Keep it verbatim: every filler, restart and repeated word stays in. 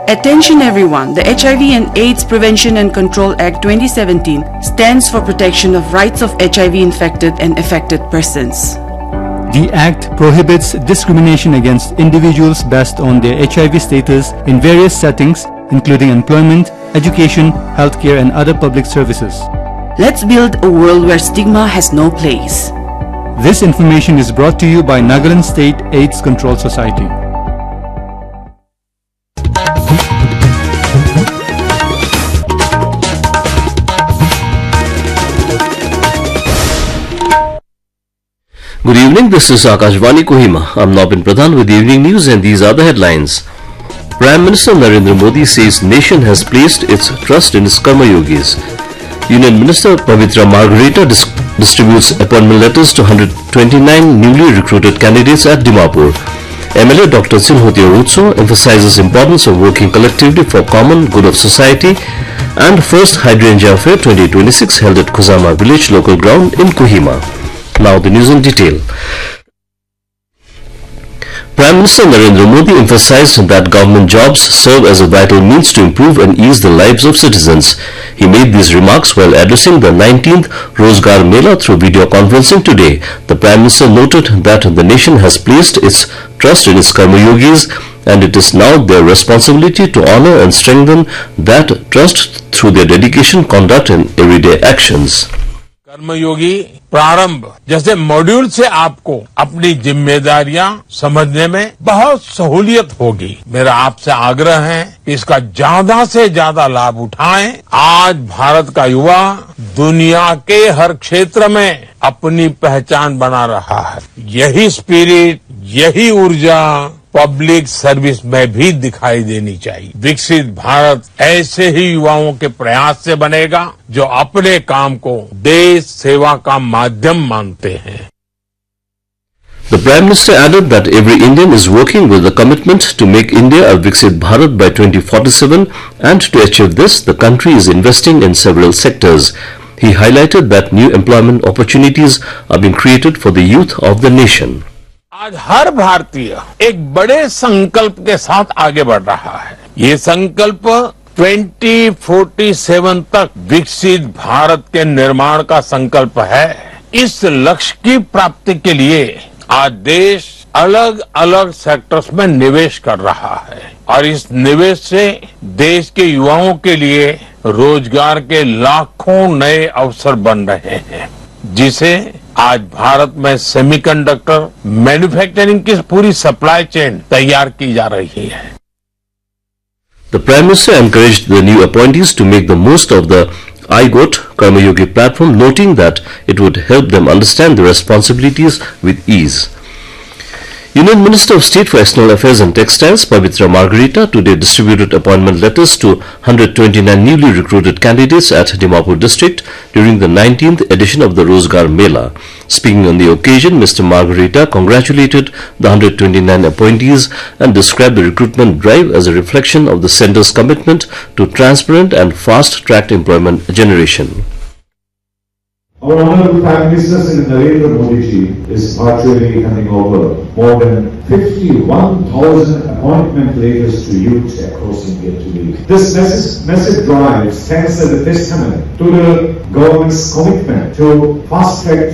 Attention everyone, the H I V and AIDS Prevention and Control Act twenty seventeen stands for protection of rights of H I V infected and affected persons. The Act prohibits discrimination against individuals based on their H I V status in various settings, including employment, education, healthcare and other public services. Let's build a world where stigma has no place. This information is brought to you by Nagaland State AIDS Control Society. Good evening, this is Akashvani Kohima. I'm Nobin Pradhan with the evening news and these are the headlines. Prime Minister Narendra Modi says nation has placed its trust in its Karma Yogis. Union Minister Pavitra Margarita dis distributes appointment letters to one hundred twenty-nine newly recruited candidates at Dimapur. M L A Doctor Sinhotia Rutso emphasizes importance of working collectively for common good of society, and first Hydrangea Fair twenty twenty-six held at Kusama Village local ground in Kohima. Now the news in detail. Prime Minister Narendra Modi emphasized that government jobs serve as a vital means to improve and ease the lives of citizens. He made these remarks while addressing the nineteenth Rozgar Mela through video conferencing today. The Prime Minister noted that the nation has placed its trust in its Karma Yogis and it is now their responsibility to honor and strengthen that trust through their dedication, conduct and everyday actions. कर्मयोगी प्रारंभ जैसे module से आपको अपनी जिम्मेदारियां समझने में बहुत सहूलियत होगी। मेरा आपसे आग्रह है कि इसका ज्यादा से ज्यादा लाभ उठाएं। आज भारत का युवा दुनिया के हर क्षेत्र में अपनी पहचान बना रहा है। यही स्पिरिट, यही ऊर्जा पब्लिक सर्विस में भी दिखाई देनी चाहिए। विकसित भारत ऐसे ही युवाओं के प्रयास से बनेगा जो अपने काम को देश सेवा का माध्यम मानते हैं। The Prime Minister added that every Indian is working with the commitment to make India a Viksit Bharat by twenty forty-seven, and to achieve this, the country is investing in several sectors. He highlighted that new employment opportunities are being created for the youth of the nation. आज हर भारतीय एक बड़े संकल्प के साथ आगे बढ़ रहा है। ये संकल्प ट्वेंटी फोर्टी सेवन तक विकसित भारत के निर्माण का संकल्प है। इस लक्ष्य की प्राप्ति के लिए आज देश अलग अलग सेक्टर्स में निवेश कर रहा है और इस निवेश से देश के युवाओं के लिए रोजगार के लाखों नए अवसर बन रहे हैं, जिसे आज भारत में सेमीकंडक्टर मैन्युफैक्चरिंग की पूरी सप्लाई चेन तैयार की जा रही है। The Prime Minister encouraged the new appointees to make the most of the I GOT Karma Yogi platform, noting that it would help them understand their responsibilities with ease. Union Minister of State for External Affairs and Textiles, Pavitra Margarita, today distributed appointment letters to one hundred twenty-nine newly recruited candidates at Dimapur district during the nineteenth edition of the Rozgar Mela. Speaking on the occasion, Mister Margarita congratulated the one hundred twenty-nine appointees and described the recruitment drive as a reflection of the centre's commitment to transparent and fast-tracked employment generation. Our Honourable Prime Minister Narendra Modi ji is virtually handing over more than fifty-one thousand appointment letters to youth across India today. This massive, massive drive stands as a testament to the government's commitment to fast-track